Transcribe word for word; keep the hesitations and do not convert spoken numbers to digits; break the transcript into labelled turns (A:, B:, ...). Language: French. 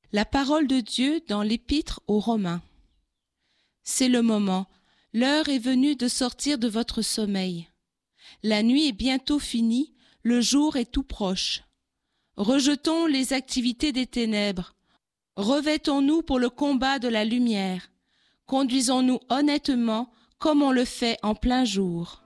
A: La parole de Dieu dans l'Épître aux Romains. C'est le moment, l'heure est venue de sortir de votre sommeil. La nuit est bientôt finie, le jour est tout proche. Rejetons les activités des ténèbres, revêtons-nous pour le combat de la lumière, conduisons-nous honnêtement comme on le fait en plein jour.